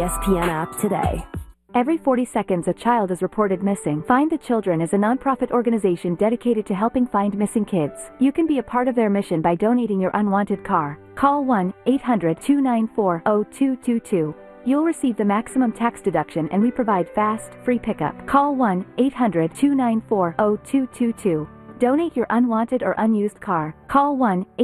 ESPN app today. Every 40 seconds a child is reported missing. Find the Children is a nonprofit organization dedicated to helping find missing kids. You can be a part of their mission by donating your unwanted car. Call 1-800-294-0222. You'll receive the maximum tax deduction and we provide fast, free pickup. Call 1-800-294-0222. Donate your unwanted or unused car. Call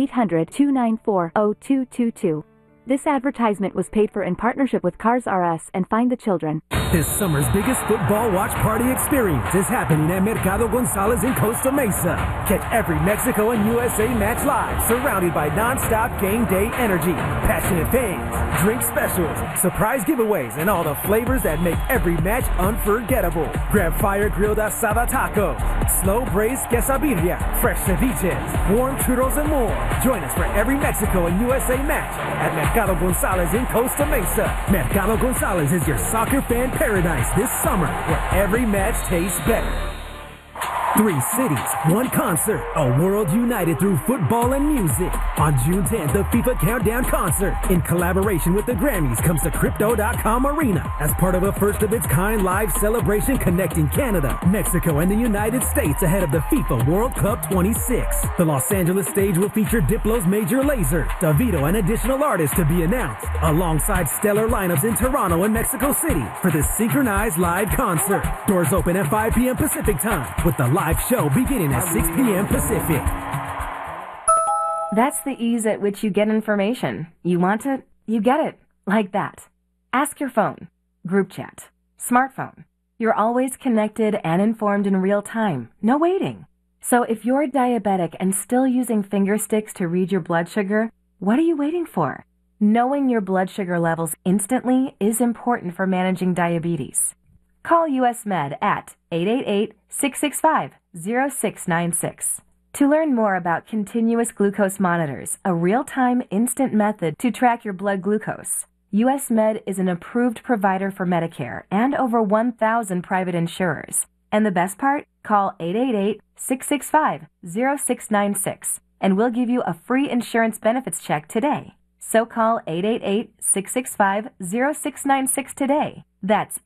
1-800-294-0222. This advertisement was paid for in partnership with Cars R Us and Find the Children. This summer's biggest football watch party experience is happening at Mercado Gonzalez in Costa Mesa. Catch every Mexico and USA match live, surrounded by non-stop game day energy, passionate fans, drink specials, surprise giveaways, and all the flavors that make every match unforgettable. Grab fire-grilled asada tacos, slow-braised quesadilla, fresh ceviches, warm churros, and more. Join us for every Mexico and USA match at Mercado Gonzalez in Costa Mesa. Mercado Gonzalez is your soccer fan paradise this summer, where every match tastes better. 3 cities, 1 concert, a world united through football and music. On June 10th, the FIFA Countdown Concert, in collaboration with the Grammys, comes to Crypto.com Arena as part of a first-of-its-kind live celebration connecting Canada, Mexico, and the United States ahead of the FIFA World Cup 26. The Los Angeles stage will feature Diplo's Major Lazer, Davido, and additional artists to be announced, alongside stellar lineups in Toronto and Mexico City for this synchronized live concert. Doors open at 5 p.m. Pacific time, with the live show beginning at 6 p.m. Pacific. That's the ease at which you get information. You want it, you get it. Like that. Ask your phone. Group chat. Smartphone. You're always connected and informed in real time. No waiting. So if you're diabetic and still using finger sticks to read your blood sugar, what are you waiting for? Knowing your blood sugar levels instantly is important for managing diabetes. Call US Med at 888-665-0696. To learn more about continuous glucose monitors, a real-time instant method to track your blood glucose. US Med is an approved provider for Medicare and over 1,000 private insurers. And the best part? Call 888-665-0696 and we'll give you a free insurance benefits check today. So call 888-665-0696 today. That's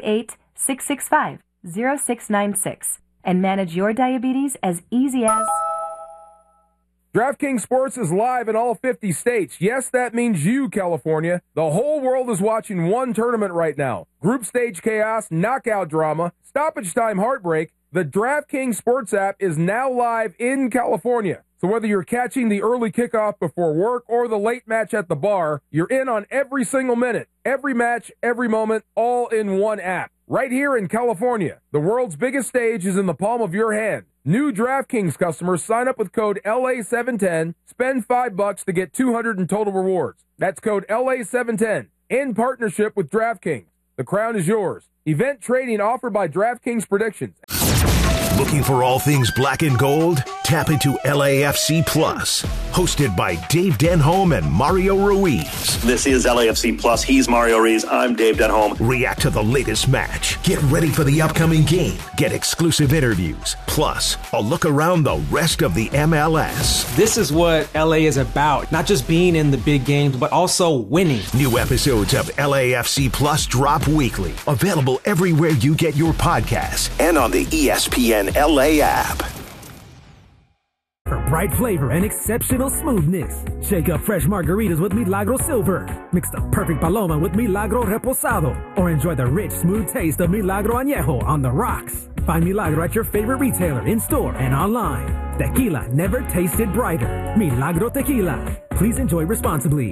888-665-0696 and manage your diabetes as easy as... DraftKings Sports is live in all 50 states. Yes, that means you, California. The whole world is watching one tournament right now. Group stage chaos, knockout drama, stoppage time heartbreak. The DraftKings Sports app is now live in California. So whether you're catching the early kickoff before work or the late match at the bar, you're in on every single minute, every match, every moment, all in one app. Right here in California, the world's biggest stage is in the palm of your hand. New DraftKings customers sign up with code LA710, spend $5 to get $200 in total rewards. That's code LA710 in partnership with DraftKings. The crown is yours. Event trading offered by DraftKings Predictions. Looking for all things black and gold? Tap into LAFC Plus, hosted by Dave Denholm and Mario Ruiz. This is LAFC Plus. He's Mario Ruiz. I'm Dave Denholm. React to the latest match. Get ready for the upcoming game. Get exclusive interviews. Plus, a look around the rest of the MLS. This is what LA is about. Not just being in the big games, but also winning. New episodes of LAFC Plus drop weekly. Available everywhere you get your podcasts and on the ESPN LA app. For bright flavor and exceptional smoothness, shake up fresh margaritas with Milagro Silver. Mix the perfect paloma with Milagro Reposado. Or enjoy the rich, smooth taste of Milagro Añejo on the rocks. Find Milagro at your favorite retailer, in-store and online. Tequila never tasted brighter. Milagro Tequila. Please enjoy responsibly.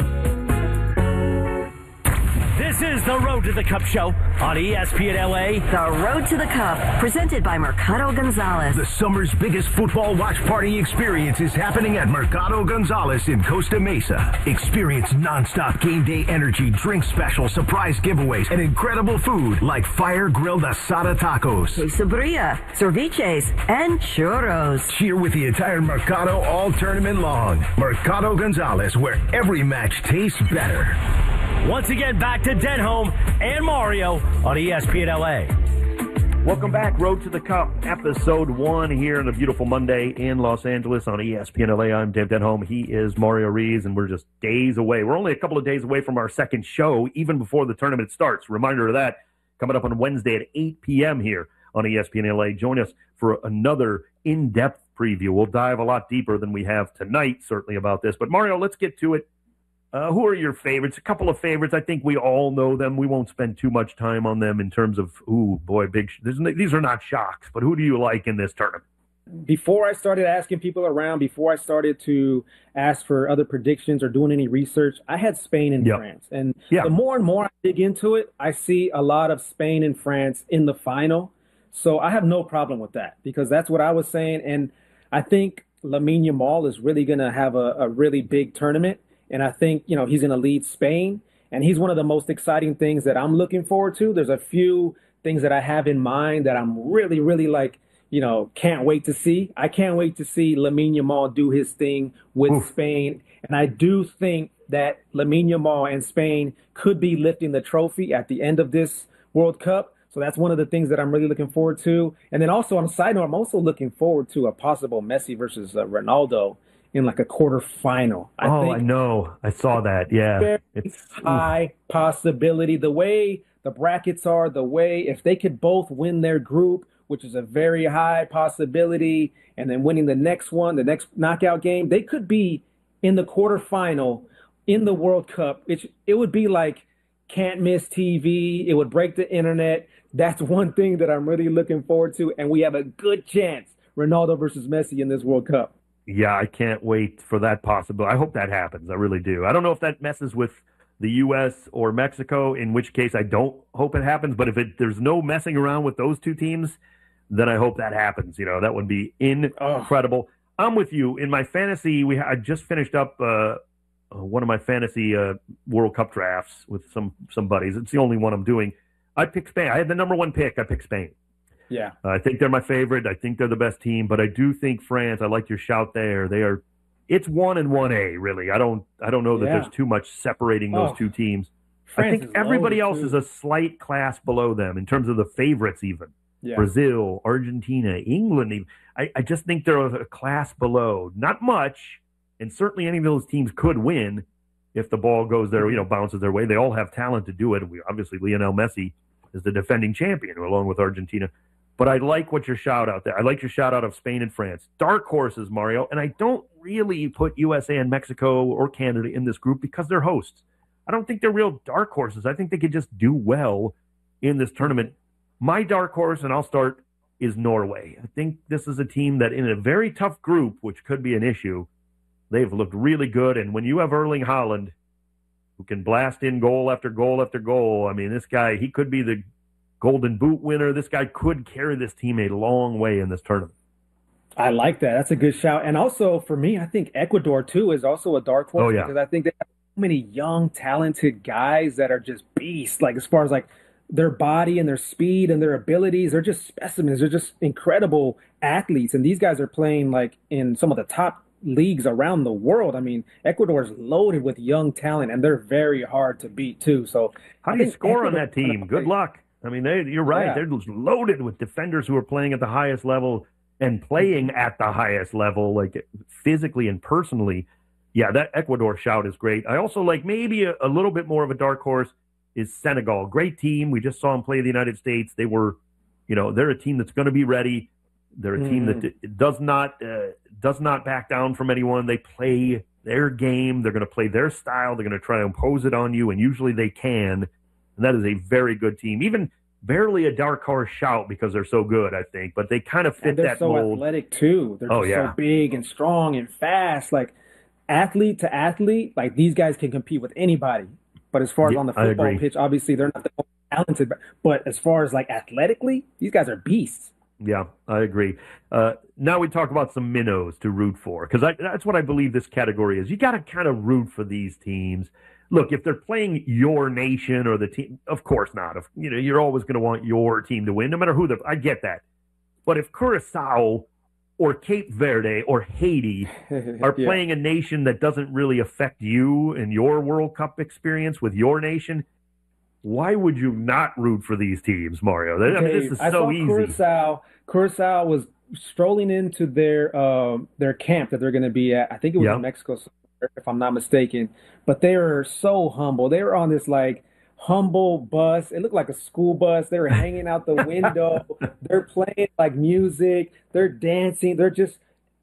This is the Road to the Cup show on ESPN LA. The Road to the Cup, presented by Mercado Gonzalez. The summer's biggest football watch party experience is happening at Mercado Gonzalez in Costa Mesa. Experience nonstop game day energy, drink special, surprise giveaways, and incredible food like fire-grilled asada tacos, quesadilla, ceviches, and churros. Cheer with the entire Mercado all tournament long. Mercado Gonzalez, where every match tastes better. Once again, back to Denholm and Mario on ESPN LA. Welcome back, Road to the Cup, episode 1 here on a beautiful Monday in Los Angeles on ESPN LA. I'm Dave Denholm. He is Mario Rees, and we're just days away. We're only a couple of days away from our second show, even before the tournament starts. Reminder of that, coming up on Wednesday at 8 p.m. here on ESPN LA. Join us for another in-depth preview. We'll dive a lot deeper than we have tonight, certainly, about this. But, Mario, let's get to it. Who are your favorites? A couple of favorites. I think we all know them. We won't spend too much time on them in terms of, these are not shocks. But who do you like in this tournament? Before I started asking people around, before I started to ask for other predictions or doing any research, I had Spain and France. And the more and more I dig into it, I see a lot of Spain and France in the final. So I have no problem with that because that's what I was saying. And I think Lamine Yamal is really going to have a really big tournament. And I think, he's going to lead Spain. And he's one of the most exciting things that I'm looking forward to. There's a few things that I have in mind that I'm really, really can't wait to see. I can't wait to see Lamine Yamal do his thing with Spain. And I do think that Lamine Yamal and Spain could be lifting the trophy at the end of this World Cup. So that's one of the things that I'm really looking forward to. And then also on a side note, I'm also looking forward to a possible Messi versus Ronaldo in like a quarterfinal. I know. I saw that. Yeah. It's high possibility. The way the brackets are, if they could both win their group, which is a very high possibility, and then winning the next knockout game, they could be in the quarterfinal in the World Cup. It would be like can't miss TV. It would break the internet. That's one thing that I'm really looking forward to. And we have a good chance, Ronaldo versus Messi in this World Cup. Yeah, I can't wait for that possibility. I hope that happens. I really do. I don't know if that messes with the U.S. or Mexico, in which case I don't hope it happens. But if there's no messing around with those two teams, then I hope that happens. That would be incredible. I'm with you. In my fantasy, I just finished up one of my fantasy World Cup drafts with some buddies. It's the only one I'm doing. I picked Spain. I had the number 1 pick. I picked Spain. Yeah. I think they're my favorite. I think they're the best team, but I do think France, I like your shout there. It's 1 and 1A, really. I don't know that there's too much separating those two teams. France, I think everybody else is a slight class below them in terms of the favorites even. Yeah. Brazil, Argentina, England. Even. I just think they're a class below. Not much, and certainly any of those teams could win if the ball goes their, bounces their way. They all have talent to do it. Obviously, Lionel Messi is the defending champion along with Argentina. But I like what your shout out there. I like your shout out of Spain and France. Dark horses, Mario. And I don't really put USA and Mexico or Canada in this group because they're hosts. I don't think they're real dark horses. I think they could just do well in this tournament. My dark horse, and I'll start, is Norway. I think this is a team that in a very tough group, which could be an issue, they've looked really good. And when you have Erling Haaland, who can blast in goal after goal after goal, I mean, this guy, he could be the Golden Boot winner. This guy could carry this team a long way in this tournament. I like that. That's a good shout. And also for me, I think Ecuador too is also a dark horse because I think they have so many young, talented guys that are just beasts. Like as far as like their body and their speed and their abilities, they're just specimens. They're just incredible athletes. And these guys are playing like in some of the top leagues around the world. I mean, Ecuador is loaded with young talent and they're very hard to beat too. So how do you score on that team? Good luck. I mean, you're right. Yeah. They're loaded with defenders who are playing at the highest level and playing at the highest level, like physically and personally. Yeah, that Ecuador shout is great. I also like maybe a little bit more of a dark horse is Senegal. Great team. We just saw them play the United States. They were, they're a team that's going to be ready. They're a team that does not back down from anyone. They play their game. They're going to play their style. They're going to try to impose it on you, and usually they can. And that is a very good team. Even barely a dark horse shout because they're so good, I think. But they kind of fit that mold. They're so athletic, too. They're just so big and strong and fast. Like, athlete to athlete, like, these guys can compete with anybody. But as far as on the football pitch, obviously, they're not the most talented. But as far as, like, athletically, these guys are beasts. Yeah, I agree. Now we talk about some minnows to root for. Because that's what I believe this category is. You got to kind of root for these teams. Look, if they're playing your nation or the team, of course not. You're always going to want your team to win, no matter who I get that. But if Curacao or Cape Verde or Haiti are playing a nation that doesn't really affect you and your World Cup experience with your nation, why would you not root for these teams, Mario? I mean, this is so easy. Curacao was strolling into their camp that they're going to be at. I think it was in Mexico, if I'm not mistaken. But they were so humble. They were on this like humble bus. It looked like a school bus. They were hanging out the window. They're playing like music. They're dancing. They're just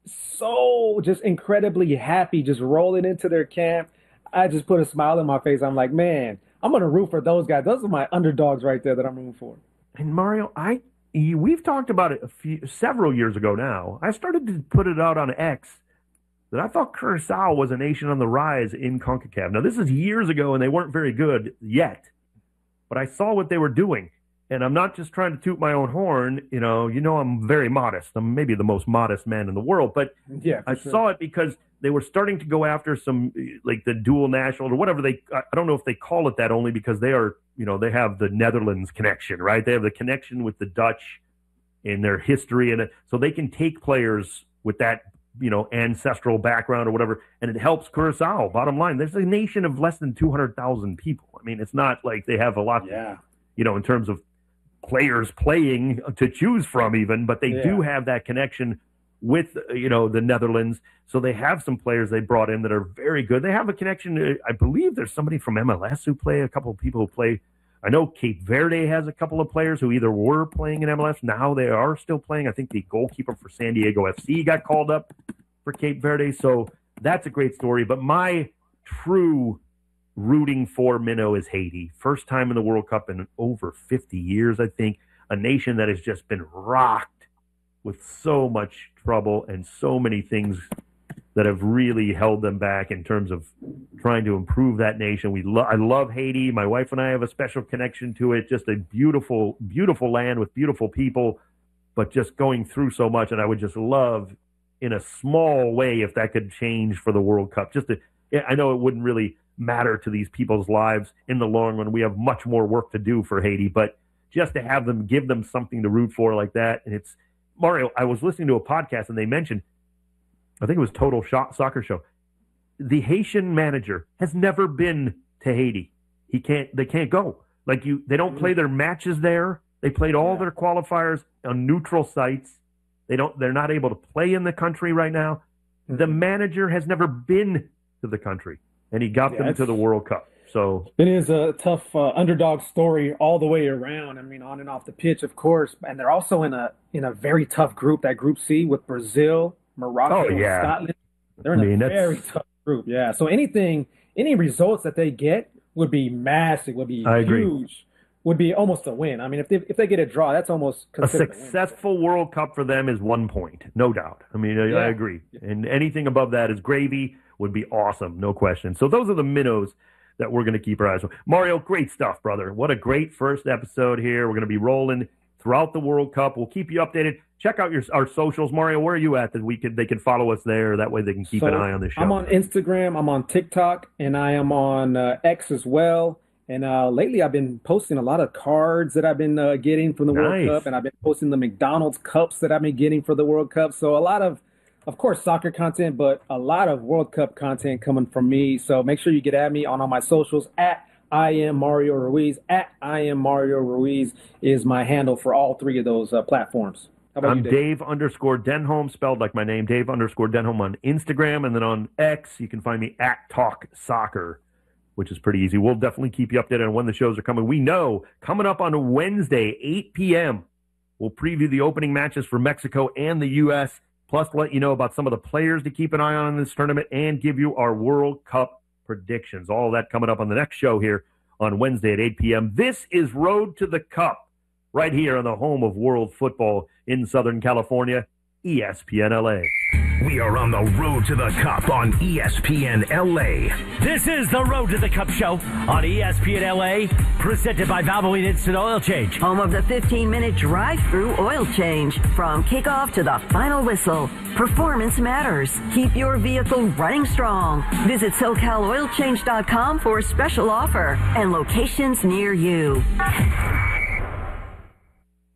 incredibly happy, just rolling into their camp. I just put a smile on my face. I'm like, man, I'm going to root for those guys. Those are my underdogs right there that I'm rooting for. And Mario, we've talked about it several years ago now. I started to put it out on X that I thought Curacao was a nation on the rise in CONCACAF. Now, this is years ago, and they weren't very good yet. But I saw what they were doing. And I'm not just trying to toot my own horn. You know, I'm very modest. I'm maybe the most modest man in the world. But I saw it because they were starting to go after some, like the dual national or whatever I don't know if they call it that, only because they are, they have the Netherlands connection, right? They have the connection with the Dutch in their history. And so they can take players with that, ancestral background or whatever, and it helps Curacao. Bottom line, there's a nation of less than 200,000 people. I mean, it's not like they have a lot, in terms of players playing to choose from even, but they do have that connection with, the Netherlands. So they have some players they brought in that are very good. They have a connection. I believe there's somebody from MLS who play, a couple of people who play. I know Cape Verde has a couple of players who either were playing in MLS. Now they are still playing. I think the goalkeeper for San Diego FC got called up for Cape Verde. So that's a great story. But my true rooting for minnow is Haiti. First time in the World Cup in over 50 years, I think. A nation that has just been rocked with so much trouble and so many things that have really held them back in terms of trying to improve that nation. I love Haiti. My wife and I have a special connection to it. Just a beautiful, beautiful land with beautiful people, but just going through so much. And I would just love, in a small way, if that could change for the World Cup. I know it wouldn't really matter to these people's lives in the long run. We have much more work to do for Haiti, but just to have them, give them something to root for like that. And it's, Mario, I was listening to a podcast and they mentioned, I think it was Total Soccer Show, the Haitian manager has never been to Haiti. They can't go. They don't play their matches there. They played all their qualifiers on neutral sites. They're not able to play in the country right now. The manager has never been to the country, and he got them to the World Cup. So it is a tough underdog story all the way around. I mean, on and off the pitch, of course. And they're also in a very tough group, that Group C with Brazil, Morocco, Scotland. They're in a very tough group. Yeah. So any results that they get would be massive, would be huge, would be almost a win. I mean, if they get a draw, that's almost a successful World Cup for them is 1 point, no doubt. I mean, I agree. And anything above that is gravy, would be awesome, no question. So those are the minnows that we're going to keep our eyes on. Mario, great stuff, brother. What a great first episode here. We're going to be rolling throughout the World Cup. We'll keep you updated. Check out our socials. Mario, where are you at that they can follow us there? That way they can keep an eye on the show. I'm on Instagram. I'm on TikTok. And I am on X as well. And lately I've been posting a lot of cards that I've been getting from the World Cup. And I've been posting the McDonald's cups that I've been getting for the World Cup. So a lot of course, soccer content, but a lot of World Cup content coming from me. So make sure you get at me on all my socials at I am Mario Ruiz. At I am Mario Ruiz is my handle for all three of those platforms. How about you, Dave? Dave_Denholm, spelled like my name, Dave_Denholm on Instagram. And then on X, you can find me at Talk Soccer, which is pretty easy. We'll definitely keep you updated on when the shows are coming. We know coming up on Wednesday, 8 p.m., we'll preview the opening matches for Mexico and the U.S., plus let you know about some of the players to keep an eye on in this tournament and give you our World Cup predictions. All of that coming up on the next show here on Wednesday at 8 p.m. This is Road to the Cup, right here on the home of world football in Southern California, ESPN LA. We are on the Road to the Cup on ESPN LA. This is the Road to the Cup show on ESPN LA, presented by Valvoline Instant Oil Change. Home of the 15-minute drive-through oil change. From kickoff to the final whistle, performance matters. Keep your vehicle running strong. Visit SoCalOilChange.com for a special offer and locations near you. If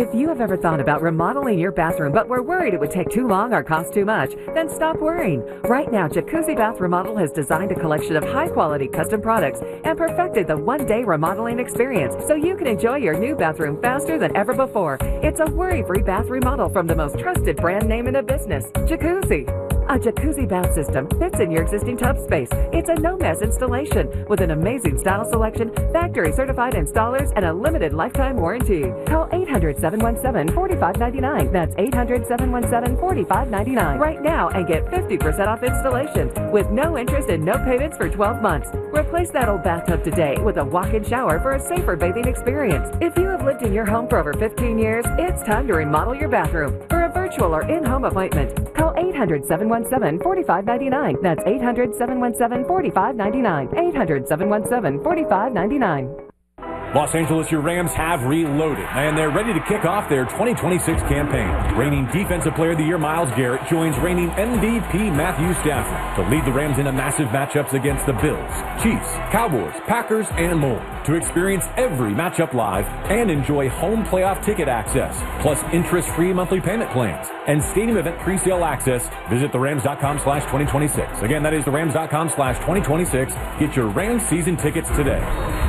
If you have ever thought about remodeling your bathroom but were worried it would take too long or cost too much, then stop worrying. Right now, Jacuzzi Bath Remodel has designed a collection of high-quality custom products and perfected the one-day remodeling experience so you can enjoy your new bathroom faster than ever before. It's a worry-free bath remodel from the most trusted brand name in the business, Jacuzzi. A jacuzzi bath system fits in your existing tub space. It's a no-mess installation with an amazing style selection, factory-certified installers, and a limited lifetime warranty. Call 800-717-4599. That's 800-717-4599 right now and get 50% off installation with no interest and no payments for 12 months. Replace that old bathtub today with a walk-in shower for a safer bathing experience. If you have lived in your home for over 15 years, it's time to remodel your bathroom. For a virtual or in-home appointment, call 800-717-4599. That's 800-717-4599. 800-717-4599. Los Angeles, your Rams have reloaded, and they're ready to kick off their 2026 campaign. Reigning Defensive Player of the Year Myles Garrett joins reigning MVP Matthew Stafford to lead the Rams into massive matchups against the Bills, Chiefs, Cowboys, Packers, and more. To experience every matchup live and enjoy home playoff ticket access, plus interest-free monthly payment plans and stadium event presale access, visit therams.com/2026. Again, that is therams.com/2026. Get your Rams season tickets today.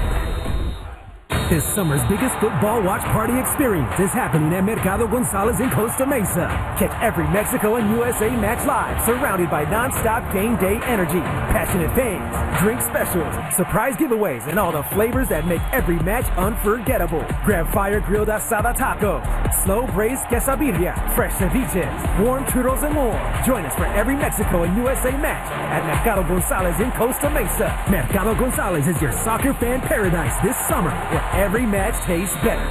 This summer's biggest football watch party experience is happening at Mercado Gonzalez in Costa Mesa. Catch every Mexico and USA match live, surrounded by non-stop game day energy, passionate fans, drink specials, surprise giveaways, and all the flavors that make every match unforgettable. Grab fire-grilled asada tacos, slow-braised quesadilla, fresh ceviches, warm churros, and more. Join us for every Mexico and USA match at Mercado Gonzalez in Costa Mesa. Mercado Gonzalez is your soccer fan paradise this summer, where every match tastes better.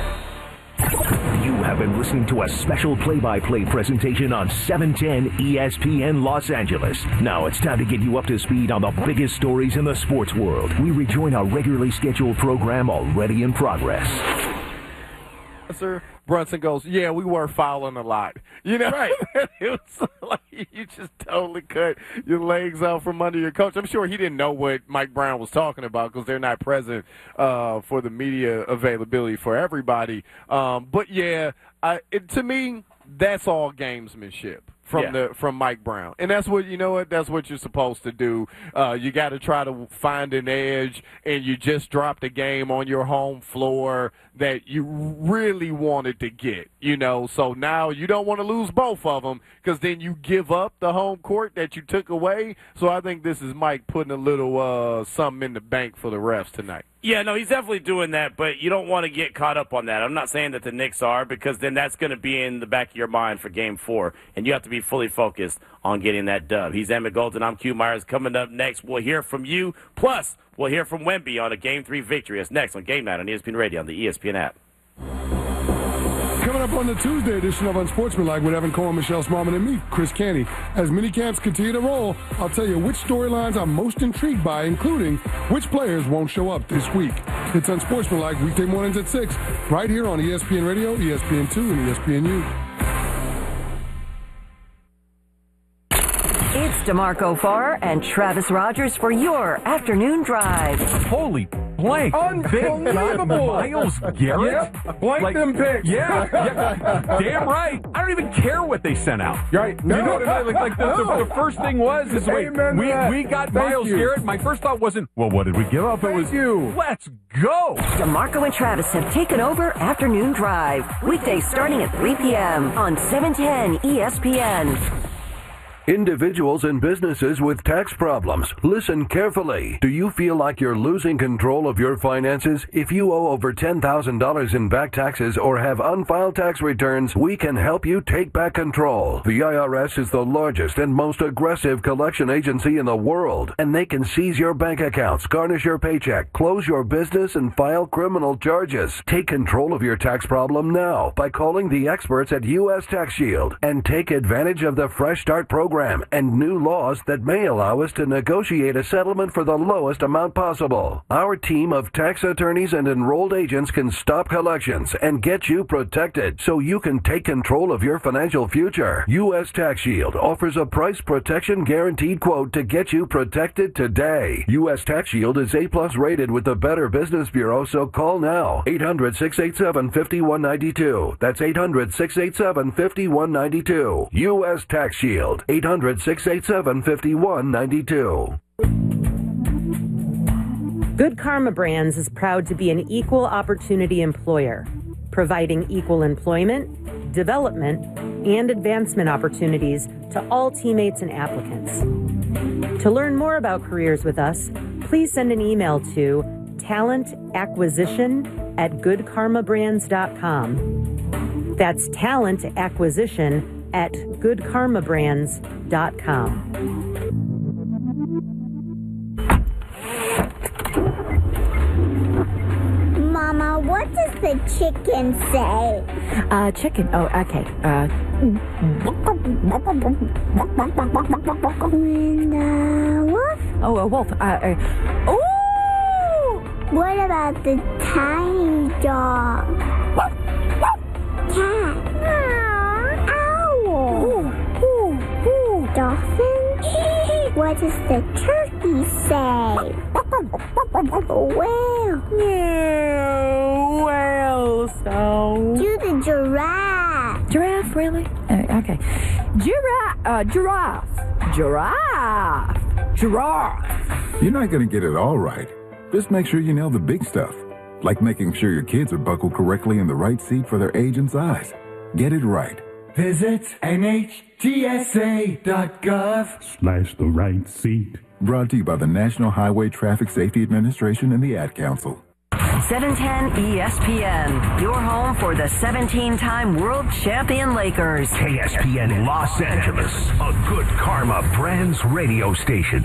You have been listening to a special play-by-play presentation on 710 ESPN Los Angeles. Now it's time to get you up to speed on the biggest stories in the sports world. We rejoin our regularly scheduled program already in progress. Sir, Brunson goes, yeah, we were fouling a lot. You know, right. It was like you just totally cut your legs out from under your coach. I'm sure he didn't know what Mike Brown was talking about because they're not present for the media availability for everybody. But, yeah, to me, that's all gamesmanship from Mike Brown. And that's what, that's what you're supposed to do. You got to try to find an edge, and you just dropped a game on your home floor that you really wanted to get, So now you don't want to lose both of them because then you give up the home court that you took away. So I think this is Mike putting a little something in the bank for the refs tonight. Yeah, no, he's definitely doing that, but you don't want to get caught up on that. I'm not saying that the Knicks are, because then that's going to be in the back of your mind for Game 4, and you have to be fully focused on getting that dub. He's Emmett Golden. I'm Q Myers. Coming up next, we'll hear from you. Plus, we'll hear from Wemby on a Game 3 victory. It's next on Game Night on ESPN Radio on the ESPN app. Coming up on the Tuesday edition of Unsportsmanlike with Evan Cohen, Michelle Smallman, and me, Chris Canty. As minicamps continue to roll, I'll tell you which storylines I'm most intrigued by, including which players won't show up this week. It's Unsportsmanlike weekday mornings at 6, right here on ESPN Radio, ESPN2, and ESPNU. It's DeMarco Farr and Travis Rogers for your afternoon drive. Holy blank. Unbelievable. Myles Garrett? Yeah. Blank them picks. Yeah. Damn right. I don't even care what they sent out. Right. No. You know what I mean? Like the first thing was, we got Myles Garrett. My first thought wasn't, well, what did we give up? It was, let's go. DeMarco and Travis have taken over Afternoon Drive. Weekdays starting at 3 p.m. on 710 ESPN. Individuals and businesses with tax problems, listen carefully. Do you feel like you're losing control of your finances? If you owe over $10,000 in back taxes or have unfiled tax returns, we can help you take back control. The IRS is the largest and most aggressive collection agency in the world, and they can seize your bank accounts, garnish your paycheck, close your business, and file criminal charges. Take control of your tax problem now by calling the experts at U.S. Tax Shield and take advantage of the Fresh Start program program and new laws that may allow us to negotiate a settlement for the lowest amount possible. Our team of tax attorneys and enrolled agents can stop collections and get you protected so you can take control of your financial future. U.S. Tax Shield offers a price protection guaranteed quote to get you protected today. U.S. Tax Shield is A+ rated with the Better Business Bureau, so call now. 800-687-5192. That's 800-687-5192. U.S. Tax Shield. 800-687-5192. Good Karma Brands is proud to be an equal opportunity employer, providing equal employment, development, and advancement opportunities to all teammates and applicants. To learn more about careers with us, please send an email to talentacquisition@goodkarmabrands.com. That's talentacquisition@goodkarmabrands.com. Mama, what does the chicken say? Chicken. Oh, okay. Wolf? Oh, a wolf. Ooh! What about the tiny dog? Cat? Owl? Dolphin? What does the turkey say? Whale? Whale. So. Do the giraffe. Giraffe, really? Okay. Giraffe. You're not going to get it all right. Just make sure you nail the big stuff, like making sure your kids are buckled correctly in the right seat for their age and size. Get it right. Visit NHTSA.gov/the right seat. Brought to you by the National Highway Traffic Safety Administration and the Ad Council. 710 ESPN, your home for the 17-time world champion Lakers. KSPN Los Angeles, a Good Karma Brands radio station.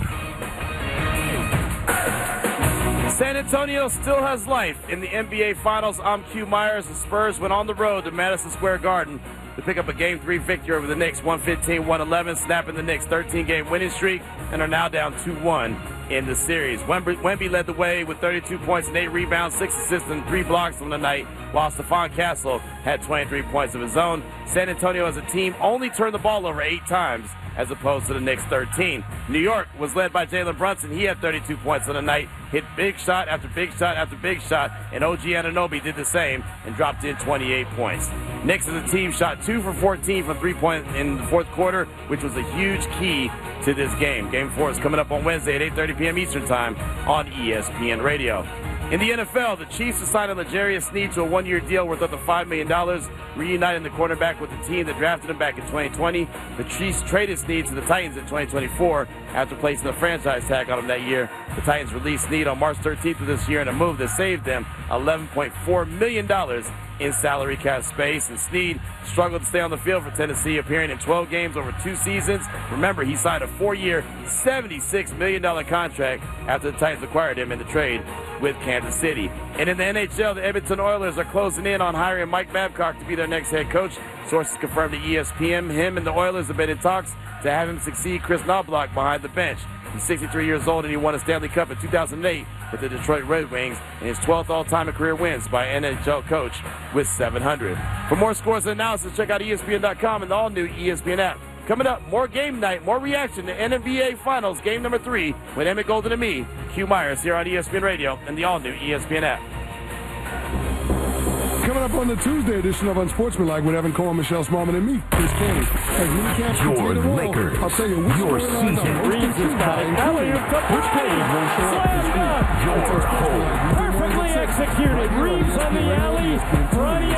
San Antonio still has life in the NBA Finals. I'm Q Myers. The Spurs went on the road to Madison Square Garden to pick up a Game 3 victory over the Knicks, 115-111, snapping the Knicks' 13-game winning streak, and are now down 2-1 in the series. Wemby led the way with 32 points and 8 rebounds, 6 assists and 3 blocks on the night, while Stephon Castle had 23 points of his own. San Antonio as a team only turned the ball over 8 times as opposed to the Knicks' 13. New York was led by Jalen Brunson. He had 32 points on the night, hit big shot after big shot after big shot, and OG Anunoby did the same and dropped in 28 points. Knicks as a team shot 2 for 14 from 3-point in the fourth quarter, which was a huge key to this game. Game 4 is coming up on Wednesday at 8:30 p.m. Eastern Time on ESPN Radio. In the NFL, the Chiefs assigned L'Jarius Sneed to a one-year deal worth up to $5 million, reuniting the quarterback with the team that drafted him back in 2020. The Chiefs traded Sneed to the Titans in 2024 after placing a franchise tag on him that year. The Titans released Sneed on March 13th of this year in a move that saved them $11.4 million in salary cap space, and Sneed struggled to stay on the field for Tennessee, appearing in 12 games over 2 seasons. Remember, he signed a 4-year, $76 million contract after the Titans acquired him in the trade with Kansas City. And in the NHL, the Edmonton Oilers are closing in on hiring Mike Babcock to be their next head coach. Sources confirmed to ESPN him and the Oilers have been in talks to have him succeed Chris Knobloch behind the bench. He's 63 years old and he won a Stanley Cup in 2008 with the Detroit Red Wings and his 12th all-time in career wins by an NHL coach with 700. For more scores and analysis, check out ESPN.com and the all-new ESPN app. Coming up, more game night, more reaction to NBA Finals Game number 3 with Emmett Golden and me, Q Myers, here on ESPN Radio and the all-new ESPN app. Coming up on the Tuesday edition of Unsportsmanlike with Evan Cole, Michelle Smallman, and me, Chris Kenny. As minicamps continue to roll, Lakers, I'll tell you which your season, Reeves is got it. Which page won't show up this week. Your home. Perfectly executed. Reeves on the alley.